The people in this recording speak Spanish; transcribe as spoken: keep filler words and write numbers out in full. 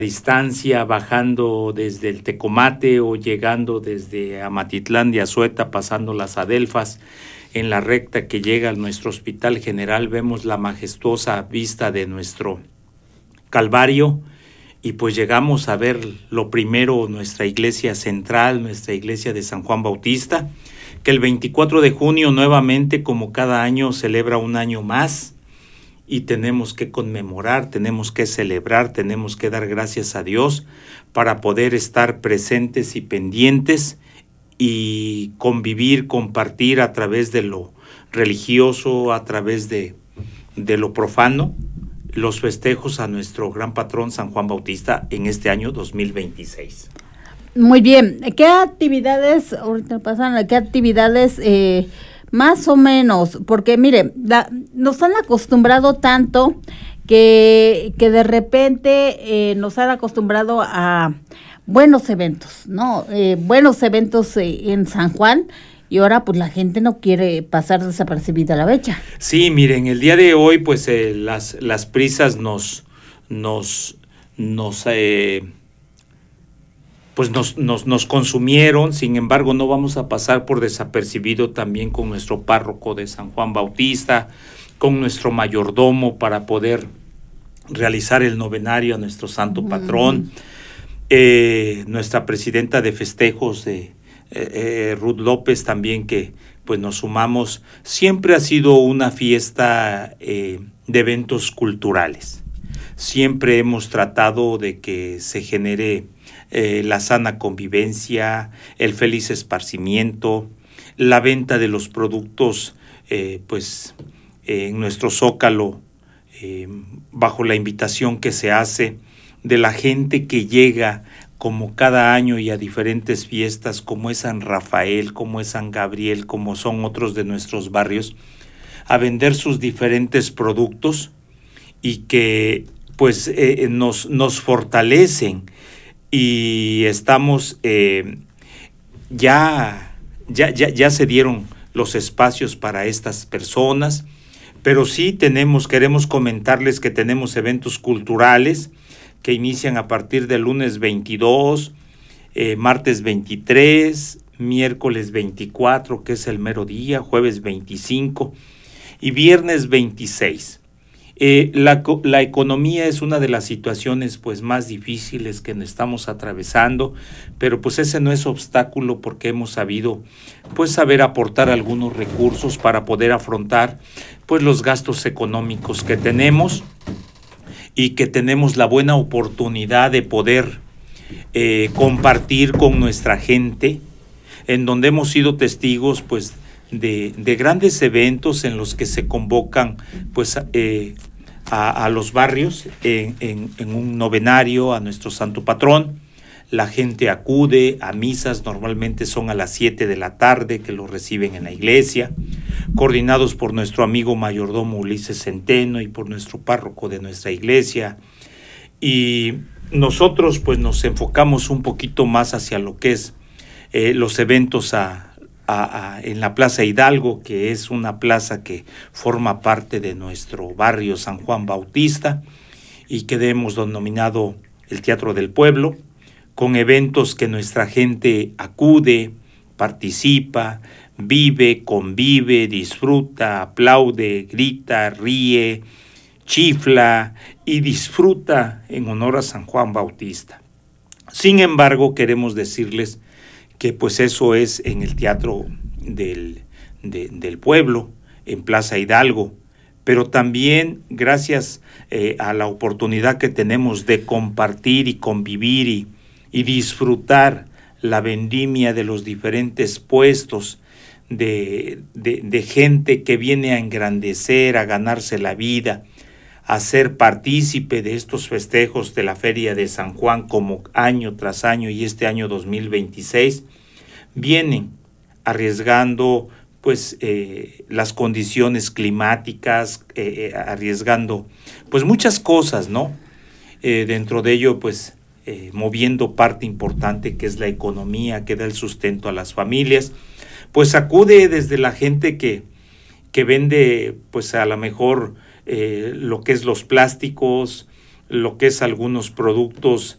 distancia, bajando desde el Tecomate o llegando desde Amatitlán de Azueta, pasando las Adelfas, en la recta que llega a nuestro Hospital General, vemos la majestuosa vista de nuestro Calvario y pues llegamos a ver lo primero nuestra iglesia central, nuestra iglesia de San Juan Bautista, que el veinticuatro de junio nuevamente, como cada año, celebra un año más. Y tenemos que conmemorar, tenemos que celebrar, tenemos que dar gracias a Dios para poder estar presentes y pendientes y convivir, compartir a través de lo religioso, a través de, de lo profano, los festejos a nuestro gran patrón San Juan Bautista en este año dos mil veintiséis. Muy bien, ¿qué actividades, ahorita pasan, qué actividades... Eh, Más o menos, porque mire, la, nos han acostumbrado tanto que, que de repente eh, nos han acostumbrado a buenos eventos, ¿no? Eh, buenos eventos eh, en San Juan, y ahora pues la gente no quiere pasar desapercibida la fecha. Sí, miren, el día de hoy pues eh, las, las prisas nos, nos, nos eh, pues nos, nos, nos consumieron. Sin embargo, no vamos a pasar por desapercibido también con nuestro párroco de San Juan Bautista, con nuestro mayordomo para poder realizar el novenario a nuestro santo patrón, mm. eh, nuestra presidenta de festejos, de, eh, eh, Ruth López, también, que pues nos sumamos. Siempre ha sido una fiesta eh, de eventos culturales. Siempre hemos tratado de que se genere Eh, la sana convivencia, el feliz esparcimiento, la venta de los productos eh, pues eh, en nuestro zócalo, eh, bajo la invitación que se hace de la gente que llega como cada año y a diferentes fiestas, como es San Rafael, como es San Gabriel, como son otros de nuestros barrios, a vender sus diferentes productos y que pues eh, nos, nos fortalecen. Y estamos, eh, ya, ya, ya, ya se dieron los espacios para estas personas, pero sí tenemos, queremos comentarles que tenemos eventos culturales que inician a partir del lunes veintidós, eh, martes veintitrés, miércoles veinticuatro, que es el mero día, jueves veinticinco y viernes veintiséis. Eh, la, la economía es una de las situaciones pues más difíciles que estamos atravesando, pero pues ese no es obstáculo, porque hemos sabido pues saber aportar algunos recursos para poder afrontar pues los gastos económicos que tenemos y que tenemos la buena oportunidad de poder eh, compartir con nuestra gente, en donde hemos sido testigos pues de, de grandes eventos en los que se convocan pues eh, A, a los barrios en, en, en un novenario a nuestro santo patrón. La gente acude a misas, normalmente son a las siete de la tarde que lo reciben en la iglesia, coordinados por nuestro amigo mayordomo Ulises Centeno y por nuestro párroco de nuestra iglesia. Y nosotros pues nos enfocamos un poquito más hacia lo que es eh, los eventos a A, a, en la Plaza Hidalgo, que es una plaza que forma parte de nuestro barrio San Juan Bautista y que hemos denominado el Teatro del Pueblo, con eventos que nuestra gente acude, participa, vive, convive, disfruta, aplaude, grita, ríe, chifla y disfruta en honor a San Juan Bautista. Sin embargo, queremos decirles que pues eso es en el Teatro del, de, del Pueblo, en Plaza Hidalgo, pero también gracias eh, a la oportunidad que tenemos de compartir y convivir y, y disfrutar la vendimia de los diferentes puestos de, de, de gente que viene a engrandecer, a ganarse la vida, a ser partícipe de estos festejos de la Feria de San Juan como año tras año, y este año dos mil veintiséis vienen arriesgando pues eh, las condiciones climáticas, eh, arriesgando pues muchas cosas, ¿no? Eh, dentro de ello pues eh, moviendo parte importante que es la economía que da el sustento a las familias, pues acude desde la gente que, que vende pues a lo mejor eh, lo que es los plásticos, lo que es algunos productos